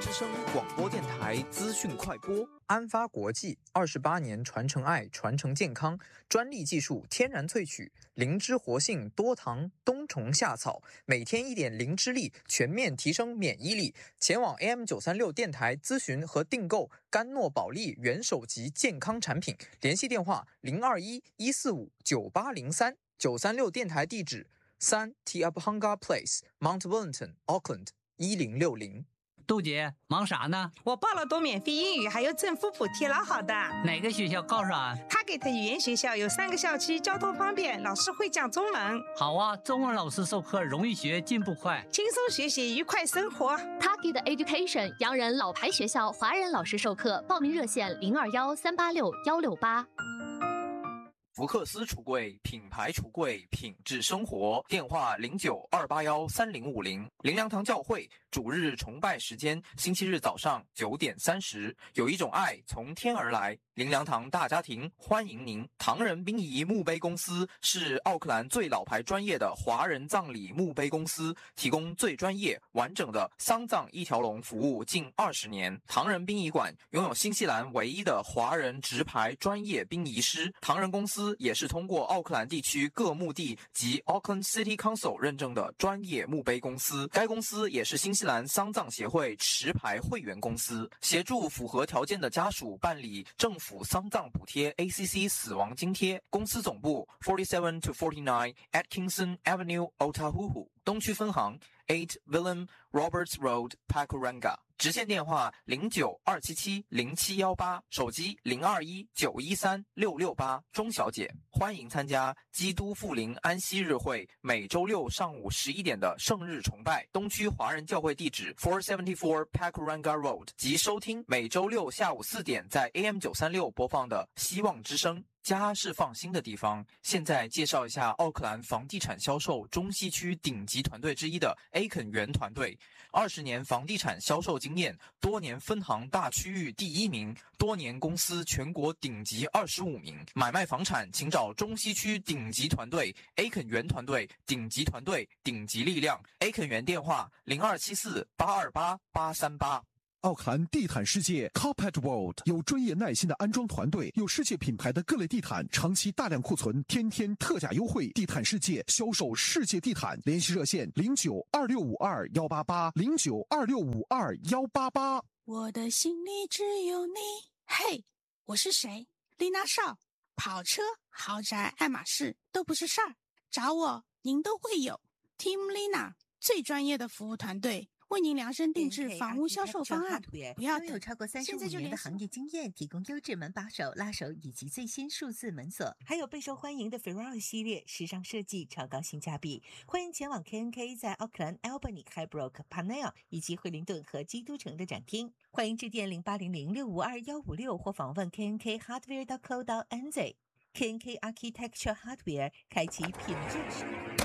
之声广播电台资讯快播。 安发国际28年传承爱，传承健康，专利技术天然萃取，灵芝活性多糖冬虫夏草，每天1点灵芝力，全面提升免疫力。前往 AM936 电台咨询和订购甘诺宝利元首级健康产品，联系电话021-145-9803。936电台地址3 Tiabhanga Place Mount Wellington Auckland 1060。 杜姐忙啥呢？ 我报了多免费英语，还有政府补贴，老好的。 哪个学校告诉俺？ 他给的语言学校有3个校区，交通方便，老师会讲中文。 好啊，中文老师授课容易学，进步快， 轻松学习，愉快生活。 Target Education 洋人老牌学校，华人老师授课，报名热线021-386-168。 福克斯橱柜，品牌橱柜，品质生活。电话09-281-3050。灵粮堂教会主日崇拜时间：星期日早上9点30。有一种爱从天而来。灵粮堂大家庭欢迎您。唐人殡仪墓碑公司是奥克兰最老牌专业的华人葬礼墓碑公司，提供最专业完整的丧葬一条龙服务近20年。唐人殡仪馆拥有新西兰唯一的华人直牌专业殡仪师。唐人公司也是通过奥克兰地区各墓地及 Auckland City Council 认证的专业墓碑公司。该公司也是新西兰丧葬协会持牌会员公司，协助符合条件的家属办理政府丧葬补贴 ACC 死亡津贴。公司总部47 to 49 Atkinson Avenue Otahuhu， 东区分行8 Willem Roberts Road Pakuranga， 直线电话09-277-0718，手机021-913-668。钟小姐，欢迎参加基督复临安息日会每周六上午11点的圣日崇拜，东区华人教会地址474 Pakuranga Road， 及收听每周六下午4点在 AM936 播放的希望之声。家是放心的地方。现在介绍一下奥克兰房地产销售中西区顶级团队之一的 A 肯园团队，20年房地产销售经验，多年分行大区域第1名，多年公司全国顶级25名。买卖房产请找中西区顶级团队 A 肯园团队，顶级团队，顶级力量。A 肯园电话0274-828-838。 奥克兰地毯世界 Carpet World 有专业耐心的安装团队，有世界品牌的各类地毯，长期大量库存，天天特价优惠。地毯世界销售世界地毯，联系热线09-2652-188 09-2652-188。 我的心里只有你。嘿，我是谁？丽娜少。跑车、豪宅、爱马仕都不是事儿，找我您都会有。Team Lina 最专业的服务团队。为您量身定制房屋销售方案，不要拥有超过35年的行业经验，提供优质门把手、拉手以及最新数字门锁，还有备受欢迎的 Ferrari 系列，时尚设计，超高性价比。欢迎前往 KNK 在奥克兰、Albany、Highbrook、Parnell 以及惠灵顿和基督城的展厅。欢迎致电0800-652-156或访问 KNKHardware.co.nz。KNK Architecture Hardware 开启品质生活。